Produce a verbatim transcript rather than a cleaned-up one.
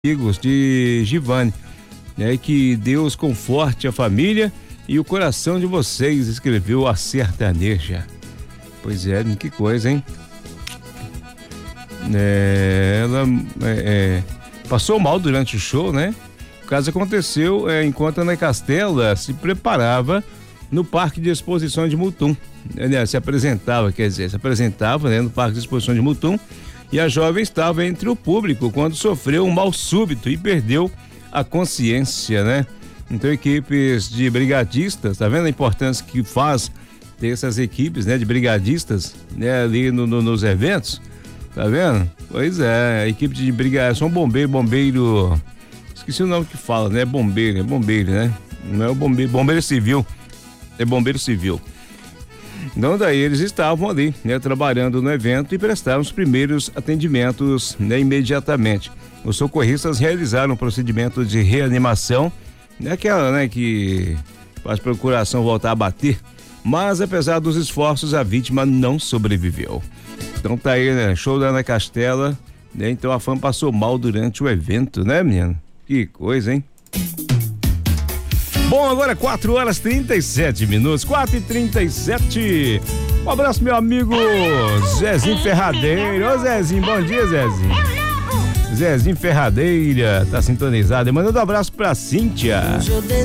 amigos de Givane, né? Que Deus conforte a família e o coração de vocês, escreveu a sertaneja. Pois é, que coisa, hein? É, ela é, é, passou mal durante o show, né? O caso aconteceu é, enquanto a Ana Castela se preparava no Parque de Exposições de Mutum. Aliás, se apresentava, quer dizer, se apresentava, né, no Parque de Exposições de Mutum, e a jovem estava entre o público quando sofreu um mal súbito e perdeu a consciência, né? Então, equipes de brigadistas, tá vendo a importância que faz ter essas equipes, né, de brigadistas, né, ali no, no, nos eventos, tá vendo? Pois é, a equipe de brigadistas, são bombeiro, bombeiro, esqueci o nome que fala, né? Bombeiro, é bombeiro, né? Não é o bombeiro, bombeiro civil, é bombeiro civil. Então daí eles estavam ali, né, trabalhando no evento e prestaram os primeiros atendimentos, né, imediatamente. Os socorristas realizaram um procedimento de reanimação, né, aquela, né, que faz para o coração voltar a bater, mas apesar dos esforços a vítima não sobreviveu. Então tá aí, né, show da Ana Castela, né, então a fã passou mal durante o evento, né, menino? Que coisa, hein? Bom, agora quatro horas e trinta e sete minutos, quatro e trinta e sete. Um abraço, meu amigo Zezinho Ferradeiro. Ô Zezinho, bom dia, Zezinho. Zezinho Ferradeira, tá sintonizado. E mandando um abraço pra Cíntia.